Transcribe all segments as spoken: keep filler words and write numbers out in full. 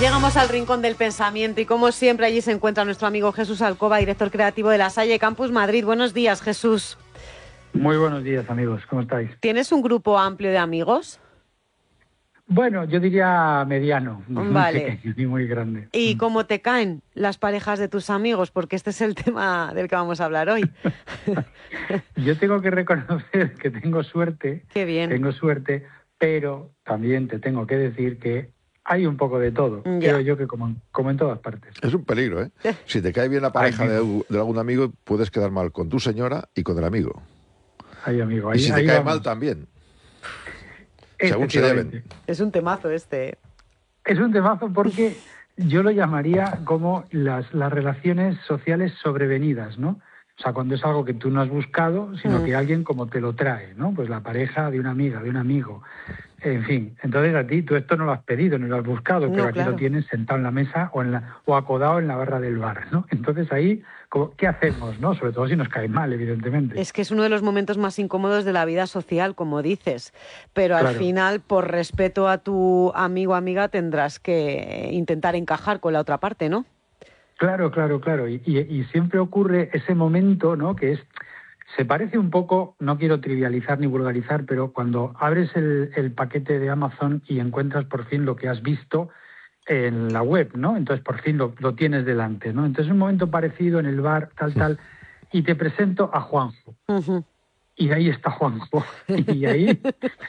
Llegamos al rincón del pensamiento y como siempre allí se encuentra nuestro amigo Jesús Alcoba, director creativo de La Salle Campus Madrid. Buenos días, Jesús. Muy buenos días, amigos. ¿Cómo estáis? ¿Tienes un grupo amplio de amigos? Bueno, yo diría mediano, Vale. Muy pequeño y muy grande. ¿Y cómo te caen las parejas de tus amigos? Porque este es el tema del que vamos a hablar hoy. Yo tengo que reconocer que tengo suerte. Qué bien. Tengo suerte, pero también te tengo que decir que hay un poco de todo. Ya. Creo yo que como, como en todas partes. Es un peligro, ¿eh? Si te cae bien la pareja Ay, de, de algún amigo, puedes quedar mal con tu señora y con el amigo. Ay, amigo, Y ahí, si te ahí cae vamos. mal también. Según se Efectivamente. deben. Es un temazo este. Es un temazo porque yo lo llamaría como las, las relaciones sociales sobrevenidas, ¿no? O sea, cuando es algo que tú no has buscado, sino Mm. que alguien como te lo trae, ¿no? Pues la pareja de una amiga, de un amigo, en fin. Entonces a ti, tú esto no lo has pedido, no lo has buscado, No, pero aquí claro. lo tienes sentado en la mesa o, en la, o acodado en la barra del bar, ¿no? Entonces ahí, como, ¿qué hacemos, no? Sobre todo si nos cae mal, evidentemente. Es que es uno de los momentos más incómodos de la vida social, como dices. Pero al Claro. final, por respeto a tu amigo o amiga, tendrás que intentar encajar con la otra parte, ¿no? Claro, claro, claro. Y, y, y siempre ocurre ese momento, ¿no? Que es, se parece un poco, no quiero trivializar ni vulgarizar, pero cuando abres el, el paquete de Amazon y encuentras por fin lo que has visto en la web, ¿no? Entonces por fin lo, lo tienes delante, ¿no? Entonces un momento parecido en el bar, tal, tal, y te presento a Juanjo. Ujú. Y ahí está Juanjo. Y ahí...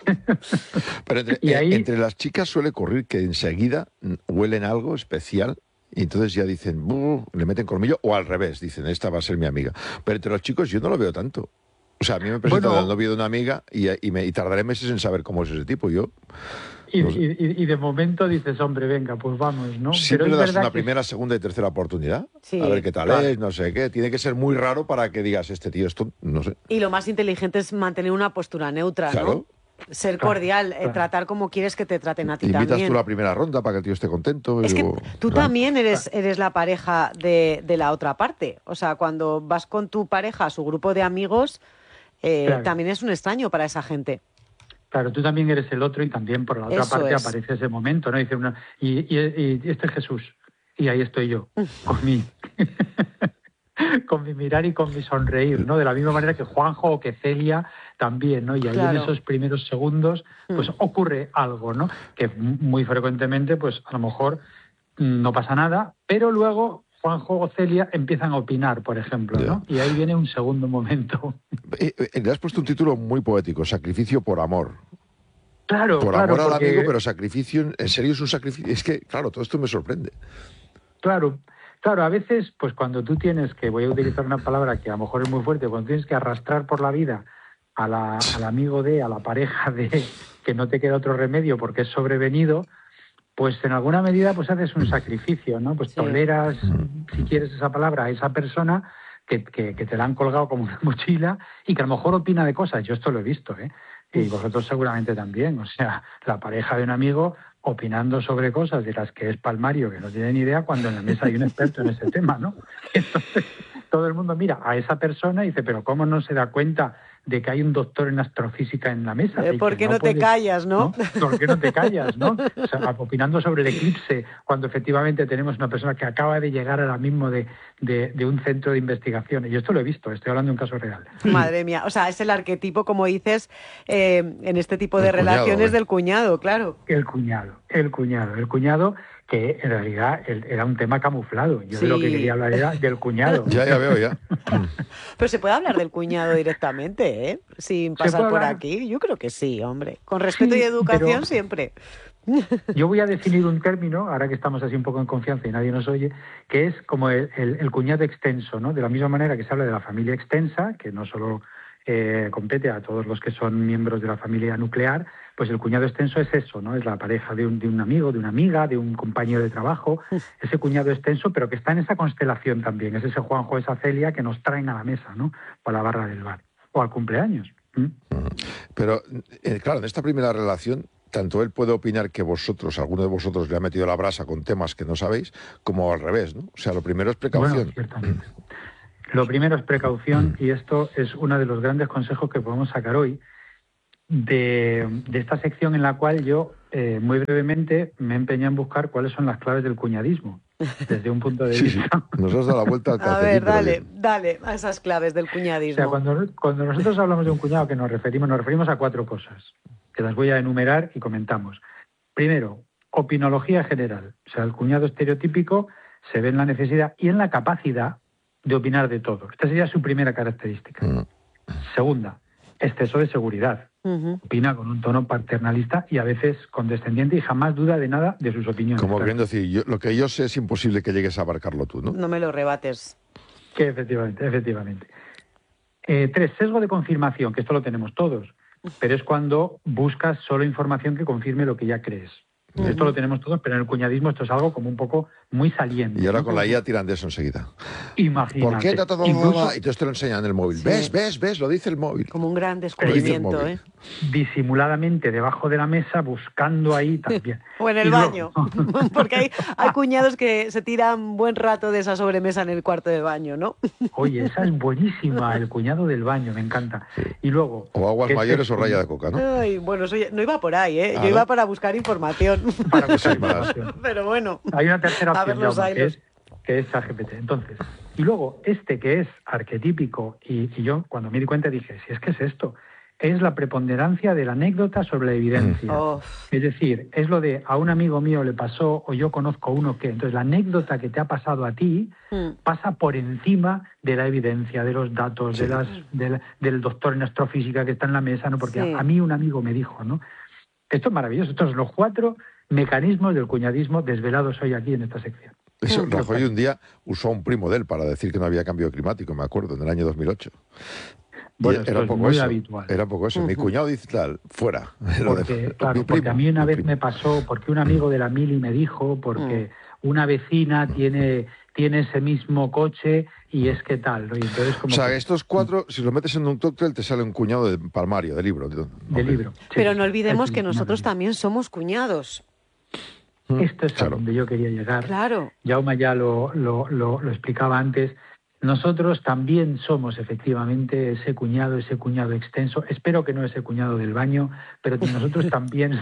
Pero entre, Y ahí- eh, entre las chicas suele ocurrir que enseguida mm, huelen algo especial y entonces ya dicen, "Buh", le meten colmillo, o al revés, dicen, esta va a ser mi amiga. Pero entre los chicos yo no lo veo tanto. O sea, a mí me presentan Bueno. al novio de una amiga y, y, me, y tardaré meses en saber cómo es ese tipo. Yo Y, no sé. y- y de momento dices, hombre, venga, pues vamos, ¿no? Siempre Pero le es das verdad una que- primera, segunda y tercera oportunidad. Sí. A ver qué tal Claro. es, no sé qué. Tiene que ser muy raro para que digas, este tío, esto, no sé. Y lo más inteligente es mantener una postura neutra, Claro. ¿no? Ser Claro, cordial, eh, claro. tratar como quieres que te traten a ti Invitas también. tú la primera ronda para que el tío esté contento. Es que o- tú Claro. también eres, eres la pareja de, de la otra parte. O sea, cuando vas con tu pareja a su grupo de amigos, eh, Claro. también es un extraño para esa gente. Claro, tú también eres el otro y también por la otra Eso parte es. aparece ese momento, ¿no? Dice una, y, y, y este es Jesús, y ahí estoy yo, con mi, con mi mirar y con mi sonreír, ¿no? De la misma manera que Juanjo o que Celia también, ¿no? Y ahí Claro. en esos primeros segundos, pues Mm. ocurre algo, ¿no? Que muy frecuentemente, pues a lo mejor mm, no pasa nada, pero luego Juanjo o Celia empiezan a opinar, por ejemplo, ¿no? Y ahí viene un segundo momento. Eh, eh, le has puesto un título muy poético, Sacrificio por amor. Claro, Por claro, amor al porque- amigo, pero sacrificio, en serio es un sacrificio. Es que, claro, todo esto me sorprende. Claro, claro, a veces, pues cuando tú tienes que, voy a utilizar una palabra que a lo mejor es muy fuerte, cuando tienes que arrastrar por la vida a la, al amigo de, a la pareja de, que no te queda otro remedio porque es sobrevenido, pues en alguna medida pues haces un sacrificio, ¿no? Pues Sí. toleras, si quieres esa palabra, a esa persona que, que, que te la han colgado como una mochila y que a lo mejor opina de cosas. Yo esto lo he visto, ¿eh? Y vosotros seguramente también. O sea, la pareja de un amigo opinando sobre cosas de las que es palmario, que no tiene ni idea, cuando en la mesa hay un experto en ese tema, ¿no? Entonces, todo el mundo mira a esa persona y dice, pero ¿cómo no se da cuenta de que hay un doctor en astrofísica en la mesa? Eh, Y ¿por que qué no te puedes- callas, no? ¿Por qué no te callas, no? O sea, opinando sobre el eclipse, cuando efectivamente tenemos una persona que acaba de llegar ahora mismo de, de, de un centro de investigación. Y esto lo he visto, estoy hablando de un caso real. Madre mía, o sea, es el arquetipo, como dices, eh, en este tipo El de cuñado, relaciones ¿eh? del cuñado, claro. El cuñado, el cuñado, el cuñado que en realidad el- era un tema camuflado. Yo de lo que Sí. quería hablar era del cuñado. Ya, ya veo, ya. Pero se puede hablar del cuñado directamente, ¿eh? Sin ¿Se pasar puede por hablar? aquí. Yo creo que sí, hombre. Con respeto Sí, y educación pero- siempre. Yo voy a definir un término, ahora que estamos así un poco en confianza y nadie nos oye, que es como el, el- el cuñado extenso, ¿no? De la misma manera que se habla de la familia extensa, que no solo eh, compete a todos los que son miembros de la familia nuclear, pues el cuñado extenso es eso, ¿no? Es la pareja de un, de un amigo, de una amiga, de un compañero de trabajo, ese cuñado extenso, pero que está en esa constelación también, es ese Juanjo, esa Celia que nos traen a la mesa, ¿no? O a la barra del bar, o al cumpleaños. ¿Mm? Pero, eh, claro, en esta primera relación, tanto él puede opinar que vosotros, alguno de vosotros le ha metido la brasa con temas que no sabéis, como al revés, ¿no? O sea, lo primero es precaución. Bueno, ciertamente. Lo primero es precaución y esto es uno de los grandes consejos que podemos sacar hoy. de, de esta sección en la cual yo, eh, muy brevemente, me empeñé en buscar cuáles son las claves del cuñadismo, desde un punto de Sí, vista... sí. Nos has dado la vuelta al A calcetín, ver, pero dale, bien. dale a esas claves del O cuñadismo. sea, cuando, cuando nosotros hablamos de un cuñado, que nos referimos, nos referimos a cuatro cosas, que las voy a enumerar y comentamos. Primero, opinología general. O sea, el cuñado estereotípico se ve en la necesidad y en la capacidad de opinar de todo. Esta sería su primera característica. Mm. Segunda, exceso de seguridad. Ujú. Opina con un tono paternalista y a veces condescendiente y jamás duda de nada de sus opiniones. Como Claro. queriendo decir, yo, lo que yo sé es imposible que llegues a abarcarlo tú, ¿no? No me lo rebates. Que efectivamente, efectivamente. Eh, tres, sesgo de confirmación, que esto lo tenemos todos, pero es cuando buscas solo información que confirme lo que ya crees. Ujú. Esto lo tenemos todos, pero en el cuñadismo esto es algo como un poco muy saliente. Y ahora ¿no? con la I A tiran de eso enseguida. Imagínate. ¿Por qué ta, ta, ta, ta, Incluso ta? Y entonces te lo enseñan en el móvil. Sí. ¿Ves, ves, ves? Lo dice el móvil. Como un gran Lo dice el descubrimiento, móvil. ¿eh? disimuladamente debajo de la mesa, buscando ahí también. O en el Y luego- baño. Porque hay, hay cuñados que se tiran buen rato de esa sobremesa en el cuarto de baño, ¿no? Oye, esa es buenísima, el cuñado del baño, me encanta. Y luego... O aguas ¿qué es mayores esto? o raya de coca, ¿no? Ay, bueno, eso ya- no iba por ahí, ¿eh? Ah, Yo iba ¿no? para buscar información. Para Pues hay buscar más. información. Pero bueno. Hay una tercera A ver opción, los Jaume, que hilos. es, que es ChatGPT. Entonces, y luego este que es arquetípico, y, y yo cuando me di cuenta dije, si es que es esto, es la preponderancia de la anécdota sobre la evidencia. Oh, Es decir, es lo de a un amigo mío le pasó o yo conozco uno que. Entonces, la anécdota que te ha pasado a ti mm. pasa por encima de la evidencia, de los datos, Sí. de las, de la- del doctor en astrofísica que está en la mesa, ¿no? Porque Sí. a, a mí un amigo me dijo, ¿no? Esto es maravilloso. Estos son los cuatro mecanismos del cuñadismo desvelados hoy aquí en esta sección. Eso, Mm. Rajoy un día usó a un primo de él para decir que no había cambio climático, me acuerdo, en el año dos mil ocho. Y Bueno, era esto un es poco muy eso. habitual. Era un poco eso. Mi Ujú. cuñado dice tal, fuera. Lo de- Porque, mi claro, porque primo, a mí una mi vez primo. me pasó, porque un amigo de la mili me dijo, porque una vecina tiene, tiene ese mismo coche y es que tal, ¿no? Y entonces O como sea, que- estos cuatro, si los metes en un cóctel, te sale un cuñado de palmario, de libro. De, de libro. Sí, Pero no sí, olvidemos es que nosotros impresionante. también somos cuñados. Esto es a Claro. donde yo quería llegar. Claro. Jaume ya lo, lo, lo, lo explicaba antes. Nosotros también somos efectivamente ese cuñado, ese cuñado extenso. Espero que no ese cuñado del baño, pero nosotros también,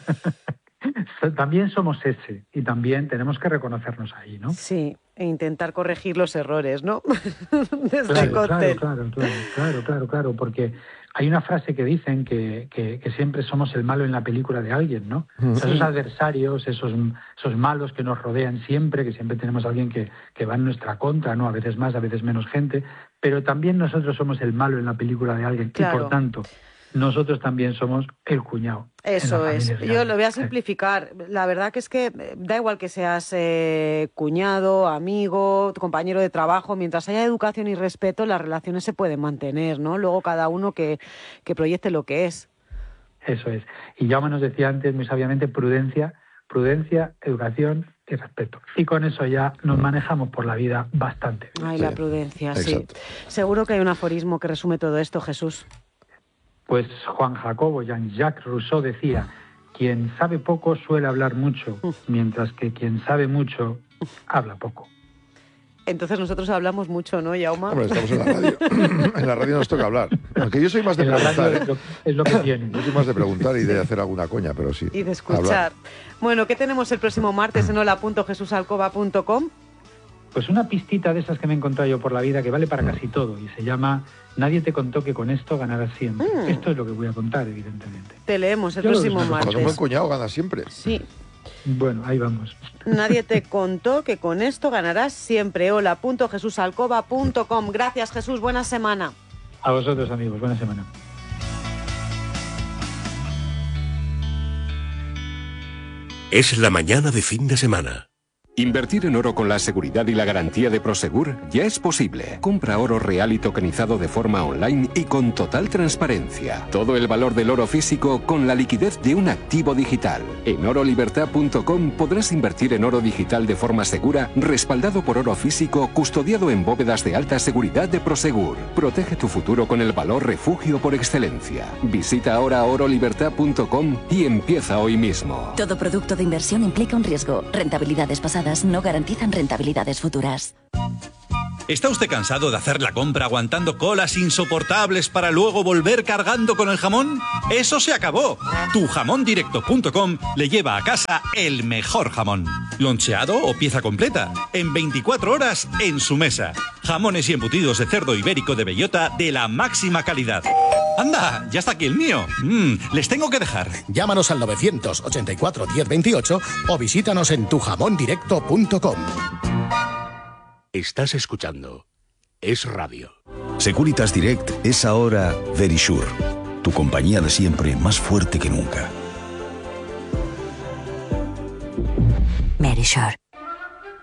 también somos ese y también tenemos que reconocernos ahí, ¿no? Sí, e intentar corregir los errores, ¿no? De este Claro, cóctel. claro, claro, claro, claro, claro, claro, porque hay una frase que dicen que, que, que siempre somos el malo en la película de alguien, ¿no? O sea, esos adversarios, esos, esos malos que nos rodean siempre, que siempre tenemos a alguien que, que va en nuestra contra, ¿no? A veces más, a veces menos gente, pero también nosotros somos el malo en la película de alguien Claro. y por tanto nosotros también somos el cuñado. en Eso la es. familia de Yo alguien. lo voy a Sí. simplificar. La verdad que es que eh, da igual que seas eh, cuñado, amigo, compañero de trabajo, mientras haya educación y respeto, las relaciones se pueden mantener, ¿no? Luego cada uno que, que proyecte lo que es. Eso es. Y Jaume nos decía antes muy sabiamente prudencia, prudencia, educación y respeto. Y con eso ya nos manejamos por la vida bastante bien. Ay, Sí. la prudencia, sí. Exacto. Seguro que hay un aforismo que resume todo esto, Jesús. Pues Juan Jacobo, Jean-Jacques Rousseau decía, quien sabe poco suele hablar mucho, mientras que quien sabe mucho habla poco. Entonces nosotros hablamos mucho, ¿no, Yauma? Hombre, estamos en la radio. En la radio nos toca hablar. Aunque yo soy más de En la radio preguntar, es ¿eh? lo, es lo que tiene. Yo soy más de preguntar y de hacer alguna coña, pero sí. Y de hablar. escuchar. Bueno, ¿qué tenemos el próximo martes en hola punto jesús alcoba punto com? Pues una pistita de esas que me he encontrado yo por la vida que vale para casi todo y se llama Nadie te contó que con esto ganarás siempre. Mm. Esto es lo que voy a contar, evidentemente. Te leemos el Yo lo próximo desconozco. Con un buen martes. cuñado gana siempre. Sí. Bueno, ahí vamos. Nadie te contó que con esto ganarás siempre. hola punto jesús alcoba punto com. Gracias, Jesús. Buena semana. A vosotros, amigos. Buena semana. Es la mañana de fin de semana. Invertir en oro con la seguridad y la garantía de Prosegur ya es posible. Compra oro real y tokenizado de forma online y con total transparencia. Todo el valor del oro físico con la liquidez de un activo digital. En oro libertad punto com podrás invertir en oro digital de forma segura, respaldado por oro físico, custodiado en bóvedas de alta seguridad de Prosegur. Protege tu futuro con el valor refugio por excelencia. Visita ahora oro libertad punto com y empieza hoy mismo. Todo producto de inversión implica un riesgo. Rentabilidades pasadas no garantizan rentabilidades futuras. ¿Está usted cansado de hacer la compra aguantando colas insoportables para luego volver cargando con el jamón? ¡Eso se acabó! tu jamón directo punto com le lleva a casa el mejor jamón. Loncheado o pieza completa, en veinticuatro horas en su mesa. Jamones y embutidos de cerdo ibérico de bellota de la máxima calidad. ¡Anda! Ya está aquí el mío. Mm, les tengo que dejar. Llámanos al novecientos ochenta y cuatro diez veintiocho o visítanos en tu jamón directo punto com. Estás escuchando Es Radio. Securitas Direct es ahora Verisure, tu compañía de siempre más fuerte que nunca. Verisure.